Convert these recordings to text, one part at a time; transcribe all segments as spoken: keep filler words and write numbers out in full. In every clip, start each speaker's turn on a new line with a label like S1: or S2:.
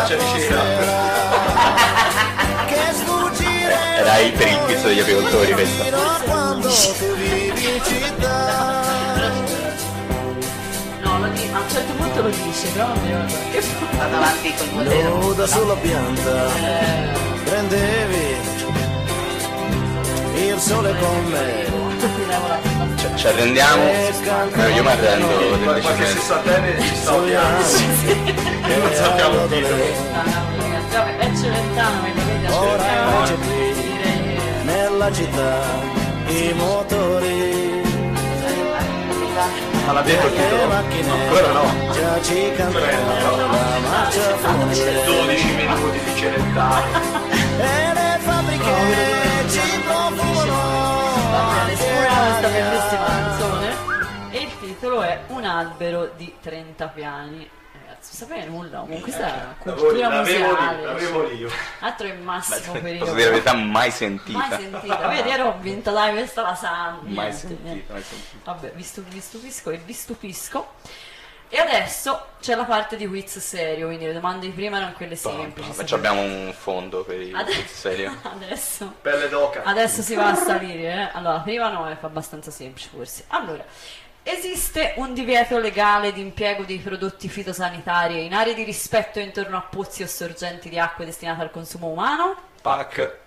S1: faccia di cera.
S2: Era per il quiz degli agricoltori questa.
S3: No, lo dice, a un certo punto lo dice, però non mi ricordo che fa.
S4: Vado avanti col modello.
S5: Nuda sulla pianta prendevi il sole con me.
S2: Cioè, ci arrendiamo? No, io mi arrendo del
S1: Qualche
S2: decimale.
S1: sessantenne ci sta odiando. E non sappiamo il titolo.
S3: Vabbè, è Celentano, mi vede a
S5: Ora
S3: Celentano.
S5: invece qui nella città i motori
S1: Ma l'ha detto il
S5: le
S1: titolo?
S5: macchine
S1: Ancora no.
S5: già ci cantano la marcia funere
S1: dodici minuti di Celentano.
S5: e le fabbriche ci profumano
S3: Sicura questa bellissima canzone. E il titolo è Un albero di trenta piani. Ragazzi, sapete nulla? Comunque questa è una cultura
S1: L'avevo
S3: museale.
S1: lì, l'avevo lì io.
S3: Altro è il massimo periodo.
S2: Posso dire la verità, mai sentita.
S3: Mai sentita. Vedi, ero vinta, dai, questa la sa.
S2: Mai
S3: Niente,
S2: sentita,
S3: niente.
S2: mai sentita.
S3: Vabbè, vi, stu- vi stupisco e vi stupisco. E adesso c'è la parte di quiz serio, quindi le domande di prima erano quelle semplici.
S2: Facci abbiamo un fondo per il
S3: Ade-
S2: quiz serio.
S3: Adesso,
S1: Pelle d'oca.
S3: adesso si va a salire, eh? Allora, prima no, è abbastanza semplice forse. Allora, esiste un divieto legale di impiego di prodotti fitosanitari in aree di rispetto intorno a pozzi o sorgenti di acque destinate al consumo umano?
S2: Pac.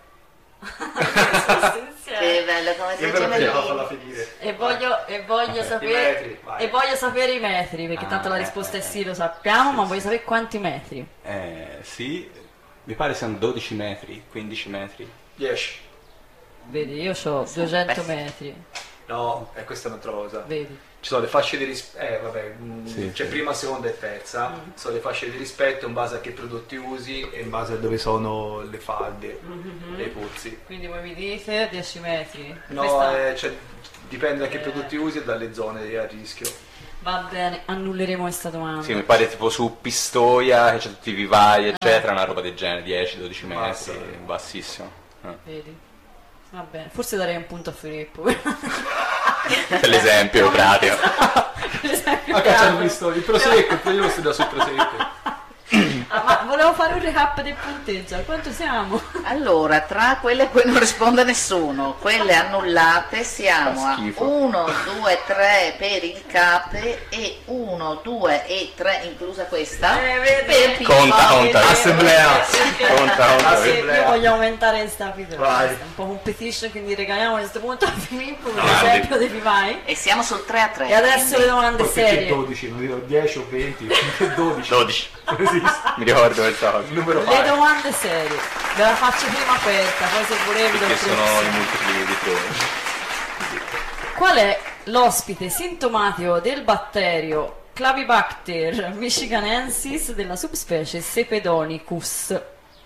S4: Che bello, come
S1: Io
S4: sei
S1: però vogliamo farla
S4: gemellini.
S1: finire.
S3: E voglio, e voglio sapere
S1: metri, vai.
S3: e voglio sapere i metri, perché
S2: Ah,
S3: tanto la
S2: eh,
S3: risposta
S2: eh,
S3: è sì, lo sappiamo, ma voglio sapere quanti metri.
S2: Eh, sì, mi pare siano dodici metri, quindici metri.
S1: dieci.
S3: Vedi, io ho duecento metri,
S1: No, e questa è un'altra cosa.
S3: vedi.
S1: Ci sono le fasce di rispetto, eh vabbè, mh,
S2: Sì,
S1: c'è
S2: sì.
S1: prima, seconda e terza, sono le fasce di rispetto in base a che prodotti usi e in base a dove sono le falde e i pozzi.
S3: Quindi voi mi dite dieci metri.
S1: No,
S3: Questa-
S1: eh, cioè, dipende da che prodotti usi e dalle zone a rischio.
S3: Va bene, annulleremo questa domanda.
S2: Sì, mi pare tipo su Pistoia, che c'è tutti i vivai, eccetera, una roba del genere, dieci dodici
S1: Basta.
S2: metri, bassissimo. Eh.
S3: Vedi? Va bene, forse darei un punto a Filippo.
S2: Per l'esempio pratico.
S1: Ah, cazzo, ho visto il prosecco, io lo studio sul prosecco.
S3: Ah, ma volevo fare un recap del punteggio, a quanto siamo?
S4: Allora, tra quelle a cui non risponde nessuno, quelle annullate, siamo
S2: Fa
S4: a
S2: schifo.
S4: uno, due, tre per il Cape e uno, due e tre, inclusa questa,
S3: Eh, vedi?
S4: per Pippo.
S2: Conta, conta.
S1: Assemblea.
S2: Conta, conta.
S3: Sì,
S1: Assemblea.
S3: io voglio aumentare questa video,
S1: Vai.
S3: questa è un po' competition, quindi regaliamo a questo punto a Filippo per
S2: No,
S3: esempio dei vivai.
S4: E siamo sul tre a tre.
S3: E adesso le domande
S1: Perché
S3: serie.
S1: dodici, non dico dieci o venti, dodici.
S2: dodici.
S1: Non esiste.
S2: Mi ricordo questa cosa.
S1: Il numero
S3: Le
S1: pari.
S3: domande serie. Ve la faccio prima questa, poi se volevi do
S2: Perché
S3: le
S2: sono i
S3: opzioni.
S2: multipli di tre.
S3: Qual è l'ospite sintomatico del batterio Clavibacter michiganensis della subspecie Sepedonicus?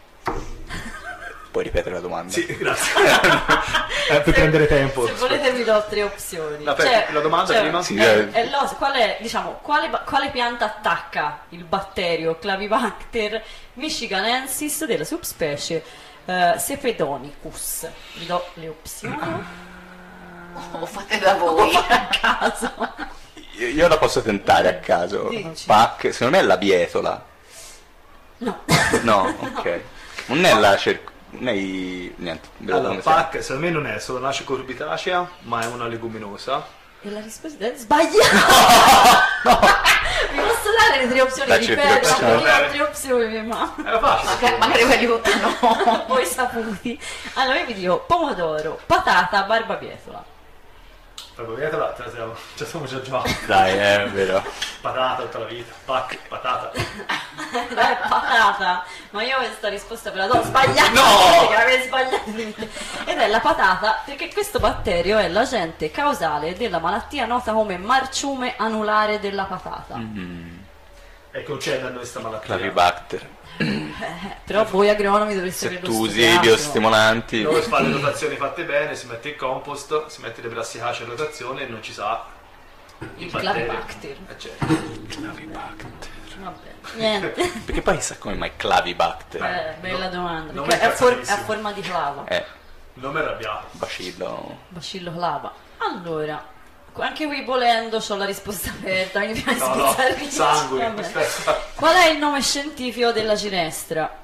S2: Puoi ripetere la domanda?
S1: Sì, grazie. Eh, per prendere tempo.
S3: Se volete vi do tre opzioni.
S1: La pe- la domanda prima?
S2: Sì,
S3: è-
S2: eh.
S3: è l'os- qual è, diciamo, quale, ba- quale pianta attacca il batterio Clavibacter michiganensis della subspecie eh, Sepedonicus? Vi do le opzioni.
S4: O fate da voi.
S3: A caso.
S2: Io, io la posso tentare a caso.
S3: Dici.
S2: Pac, secondo me è la bietola.
S3: No.
S2: No, ok. Non è la cer... Non è i... Niente. vedo
S1: Allora,
S2: come si chiama.
S1: P A C secondo me non è solo nasce curbitacea, ma è una leguminosa.
S3: E la risposta è sbagliata. Vi posso dare le tre opzioni?
S2: Dacci le tre
S3: Ripeto,
S2: opzioni.
S3: io ho tre opzioni, ma
S1: Era facile.
S4: Magari, magari mi aiutano.
S3: voi saputi. Allora io vi dico pomodoro, patata, barbabietola.
S1: Proprio via, te la te la siamo, ci siamo già giocati.
S2: Dai, è vero.
S1: Patata tutta la vita. P A C, patata.
S3: Dai, patata. Ma io questa risposta ve la do sbagliata.
S1: No!
S3: Perché l'avevi sbagliata. Ed è la patata perché questo batterio è l'agente causale della malattia nota come marciume anulare della patata.
S1: E concede a noi questa malattia.
S2: Clavibacter.
S3: Eh, però voi agronomi dovreste
S2: Se
S3: averlo
S2: tu usi
S3: studiato.
S2: i biostimolanti.
S1: Dove si fa le rotazioni fatte bene, si mette il compost, si mette le brassicacee a rotazione e non ci sa
S3: Il
S1: batterio.
S3: Clavibacter.
S1: Eh, certo.
S2: Clavibacter.
S3: Vabbè, niente.
S2: Perché poi sa come mai Clavibacter?
S3: Eh, bella
S1: no,
S3: domanda.
S1: non
S3: Perché
S1: mi
S3: è, for- è a
S1: cazzatissimo.
S3: forma di clava.
S2: Eh,
S1: Non mi arrabbiato.
S2: bacillo.
S3: Bacillo clava. Allora, anche qui volendo c'ho la risposta aperta, quindi mi
S1: No, no,
S3: spizzarrici.
S1: sangue.
S3: Vabbè.
S1: Aspetta.
S3: Qual è il nome scientifico della ginestra?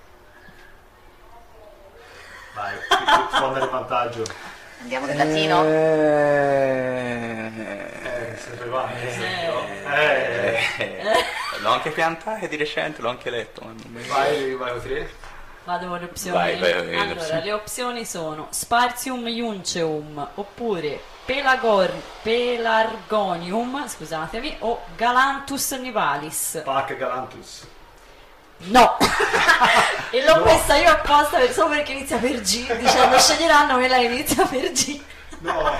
S1: Vai, può andare in vantaggio.
S4: Andiamo nel latino.
S2: Eh,
S1: Eh, sempre va.
S3: Eh.
S1: Eh.
S2: eh, l'ho anche piantato di recente, l'ho anche letto. Ma non mi-
S1: Vai, vai con tre.
S3: Vado con le opzioni.
S2: Vai, vai, vai, le
S3: allora,
S2: opzioni.
S3: le opzioni sono Spartium iunceum oppure Pelagor- Pelargonium, scusatemi, o Galanthus nivalis.
S1: Pac Galanthus.
S3: No! E l'ho
S1: No.
S3: messa io apposta per- solo perché inizia per G, dicendo sceglieranno che lei inizia per G.
S1: No.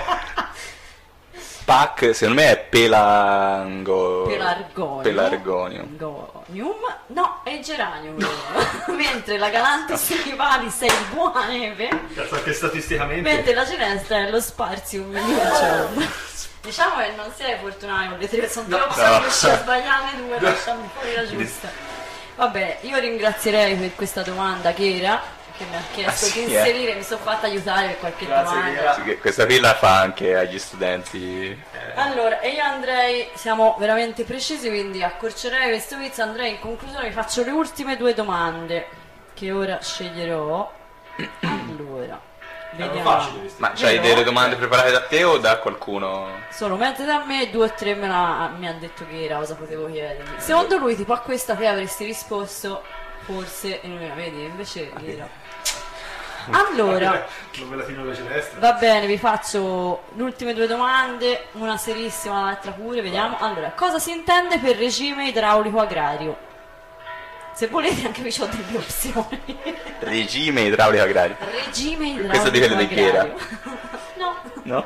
S2: Pac, secondo me è Pelango...
S3: Pelargonium.
S2: Pelargonium.
S3: Gonium. No, è Geranium. Mentre la Galanthus nivalis è il buona neve.
S1: Cazzo, anche statisticamente.
S3: Mentre la ginestra è lo Spartium iunceum. Diciamo che non sei fortunato con le tre, sono tre
S1: No.
S3: opzioni,
S2: No.
S3: riesci a sbagliarne due, lasciami fuori la giusta. Vabbè, io ringrazierei per questa domanda Chiera, che mi ha chiesto
S2: Ah, sì,
S3: di
S2: eh.
S3: inserire, mi sono fatta aiutare per qualche
S1: Grazie,
S3: domanda.
S1: Chiera.
S2: Sì, che questa qui la fa anche agli studenti.
S3: Allora, e io andrei, siamo veramente precisi, quindi accorcerei questo quiz, andrei in conclusione, vi faccio le ultime due domande, che ora sceglierò. Allora,
S1: Erano
S3: vediamo.
S1: facili questi.
S2: Ma c'hai
S3: Vero?
S2: delle domande preparate da te o da qualcuno?
S3: Sono mezze da me, due o tre me la, mi ha detto che era cosa potevo chiedermi. Secondo lui, tipo a questa te avresti risposto, forse, e lui la vedi, invece era. Allora,
S1: Non me la fino alla celestra.
S3: va bene, vi faccio le ultime due domande, una serissima, l'altra pure, vediamo. Allora, cosa si intende per regime idraulico agrario? Se volete anche vi ho delle opzioni.
S2: Regime idraulico agrario.
S3: Regime idraulico
S2: Questo di quello di Chiera.
S3: agrario. No.
S2: No?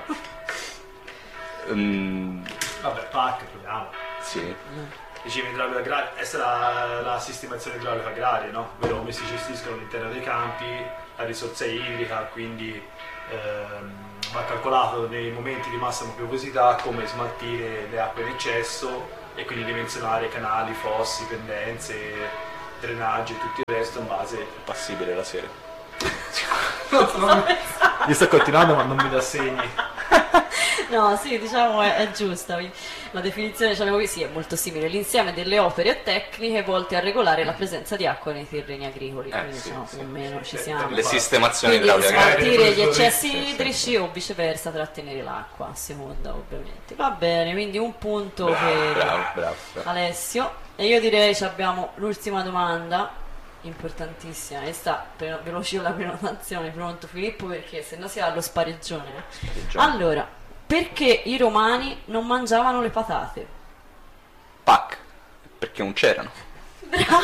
S2: Mm,
S1: Vabbè, Pac, proviamo.
S2: sì.
S1: Regime idraulico agrario, questa è la, la sistemazione idraulica agraria, no? Ovvero come si gestiscono all'interno dei campi, la risorsa idrica, quindi ehm, va calcolato nei momenti di massima piovosità come smaltire le acque in eccesso e quindi dimensionare canali, fossi, pendenze, drenaggi e tutto il resto in base.
S2: Passibile la sera.
S1: Io sto continuando ma non mi dà segni.
S3: No, sì, diciamo è, è giusta. La definizione, diciamo qui, sì, è molto simile. L'insieme delle opere e tecniche volte a regolare la presenza di acqua nei terreni agricoli.
S2: Eh,
S3: Quindi
S2: sì,
S3: diciamo,
S2: sì.
S3: più o meno ci
S1: Le
S3: siamo.
S2: Le sistemazioni
S3: Quindi
S2: idrauliche agrarie.
S3: smaltire gli
S1: Sì,
S3: eccessi
S2: sì, sì.
S3: idrici o viceversa trattenere l'acqua, a seconda ovviamente. Va bene, quindi un punto
S2: Bravo,
S3: per
S2: bravo, bravo. bravo.
S3: Alessio. E io direi che abbiamo l'ultima domanda, importantissima. E sta per veloce la prenotazione, pronto Filippo? Perché se no si va allo spareggione.
S2: Spareggione.
S3: Allora, perché i romani non mangiavano le patate?
S2: Pac. Perché non c'erano.
S3: Questa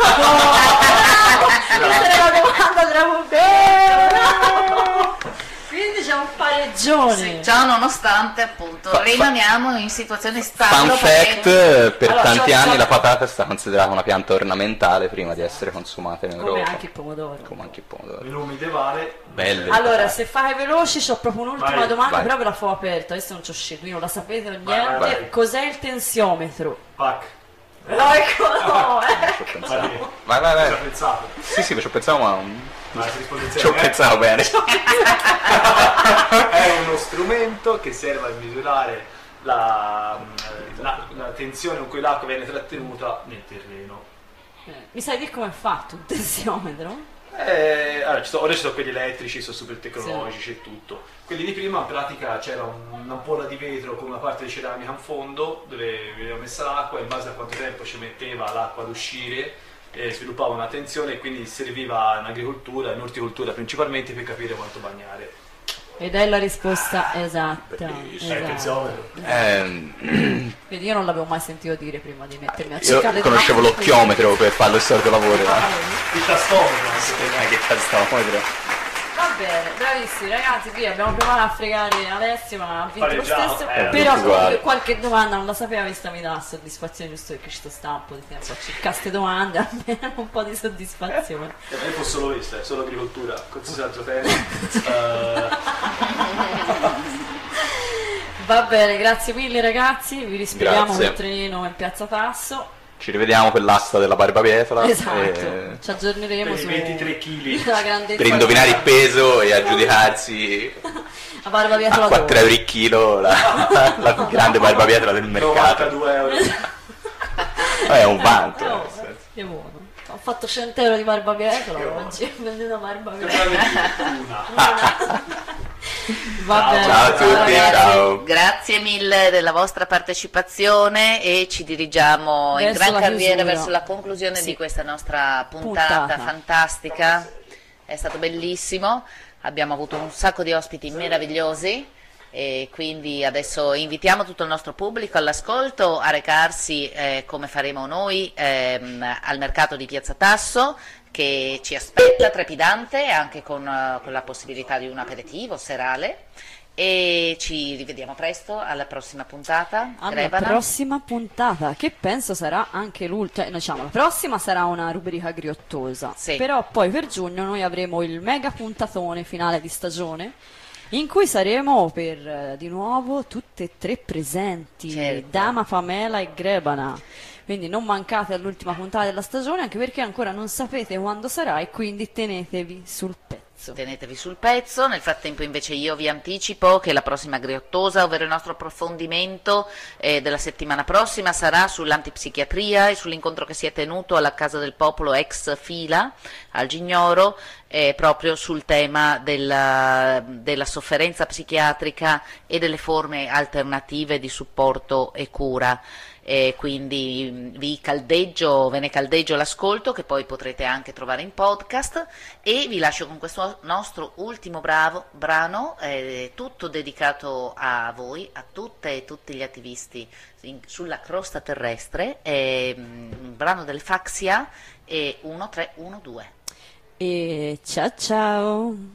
S3: è la domanda troppo bella! Quindi c'è un pareggione.
S4: Sì, ciò nonostante appunto
S2: Fa- fa-
S4: rimaniamo in situazione
S2: Fun
S4: stabile.
S2: fact, per
S3: Allora,
S2: tanti
S3: c'ho-
S2: anni
S3: c'ho-
S2: la patata è stata considerata una pianta ornamentale prima di essere consumata in
S3: Come
S2: Europa.
S3: anche il pomodoro.
S2: Come anche il pomodoro.
S1: Menù medievale.
S2: Belle.
S3: Allora, se fate veloci, ho proprio un'ultima
S1: Vai,
S3: domanda,
S2: vai.
S3: però ve la fo aperta, adesso non c'ho scelto, quindi non la sapete o
S1: Vai,
S3: niente.
S1: vai, vai.
S3: Cos'è il tensiometro?
S1: Pac.
S3: No, ecco, no, eh.
S2: Ci ho pensato.
S1: Vai,
S2: Vai, vai,
S1: ci ho
S2: vai.
S1: pensato.
S2: Sì, sì, ci ho pensato, ma
S1: Ma si risponde
S2: ci ho
S1: insieme, eh?
S2: pensato bene.
S1: È uno strumento che serve a misurare la, la- la tensione con cui l'acqua viene trattenuta nel terreno.
S3: Eh, Mi sai dire come è fatto un tensiometro?
S1: Eh, allora, ci sono, ora ci sono quelli elettrici, sono super tecnologici e tutto. Quelli di prima in pratica c'era un- un'ampolla di vetro con una parte di ceramica in fondo dove veniva messa l'acqua e in base a quanto tempo ci metteva l'acqua ad uscire eh, sviluppava una tensione e quindi serviva in agricoltura, in orticoltura principalmente per capire quanto bagnare.
S3: Ed è la risposta esatta.
S2: Bellissimo.
S1: Eh, il
S3: esatto.
S1: tensiometro.
S2: Ehm,
S3: Vedi, io non l'avevo mai sentito dire prima di mettermi a
S2: io
S3: cercare le
S2: conoscevo
S3: domande.
S2: l'occhiometro per fare lo solito lavoro.
S3: Ah,
S2: ma-
S3: vedi?
S1: Il tastometro anche.
S2: Ma che tastometro.
S3: Va bene, bravissimi ragazzi, qui abbiamo provato a fregare Alessio, ma ha vinto lo
S1: Pareggiamo,
S3: stesso.
S1: eh,
S3: Però
S2: tutti uguali.
S3: comunque qualche domanda non la sapeva, vista mi dà soddisfazione, giusto perché ci sto sta un po' di tempo a cercare queste domande, almeno un po' di soddisfazione.
S1: Eh, ma io fosse solo questo, è solo agricoltura, qualsiasi altro tema. Eh,
S3: Va bene, grazie mille ragazzi, vi rispediamo
S2: Grazie.
S3: col trenino in Piazza Tasso.
S2: Ci rivediamo per l'asta della barbabietola.
S3: Esatto,
S2: e-
S3: ci aggiorneremo
S1: per i
S3: su
S1: ventitré chili.
S3: la grandezza
S2: per indovinare il peso e aggiudicarsi.
S3: La barbabietola
S2: a quattro euro il chilo, la, la più grande barbabietola del mercato.
S1: novantadue euro.
S2: È un vanto.
S3: Oh,
S2: nel senso.
S3: che buono. Ho fatto cento euro di barbabietola oggi, ho venduto barbabietola.
S1: Una.
S3: Va bene,
S2: Ciao a tutti,
S3: ragazzi.
S2: ciao.
S4: Grazie mille della vostra partecipazione e ci dirigiamo in
S3: Verso
S4: gran
S3: la
S4: carriera
S3: chiusura.
S4: verso la conclusione
S3: Sì.
S4: di questa nostra puntata,
S3: Puntata.
S4: fantastica. È stato bellissimo, abbiamo avuto un sacco di ospiti meravigliosi e quindi adesso invitiamo tutto il nostro pubblico all'ascolto a recarsi eh, come faremo noi ehm, al mercato di Piazza Tasso, che ci aspetta trepidante anche con, eh, con la possibilità di un aperitivo serale, e ci rivediamo presto alla prossima puntata.
S3: Alla
S4: Grevana.
S3: prossima puntata, che penso sarà anche l'ultima, cioè, diciamo, la prossima sarà una rubrica griottosa,
S4: Sì.
S3: però poi per giugno noi avremo il mega puntatone finale di stagione, in cui saremo per eh, di nuovo tutte e tre presenti,
S4: Certo.
S3: Dama, Pamela e Grebana. Quindi non mancate all'ultima puntata della stagione, anche perché ancora non sapete quando sarà e quindi tenetevi sul pezzo.
S4: Tenetevi sul pezzo. Nel frattempo invece io vi anticipo che la prossima griottosa, ovvero il nostro approfondimento eh, della settimana prossima, sarà sull'antipsichiatria e sull'incontro che si è tenuto alla Casa del Popolo ex Fila al Gignoro, eh, proprio sul tema della, della sofferenza psichiatrica e delle forme alternative di supporto e cura. E quindi mh, vi caldeggio, ve ne caldeggio l'ascolto, che poi potrete anche trovare in podcast, e vi lascio con questo nostro ultimo bravo, brano, eh, tutto dedicato a voi, a tutte e tutti gli attivisti in- sulla crosta terrestre, è, mh, un brano del Faxia e uno tre uno due.
S3: E ciao ciao!